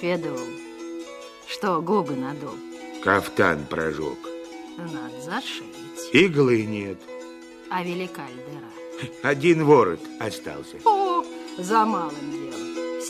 Федул, что губы надул? Кафтан прожег. Надо зашить. Иглы нет. А велика ли дыра? Один ворот остался. О, за малым делом.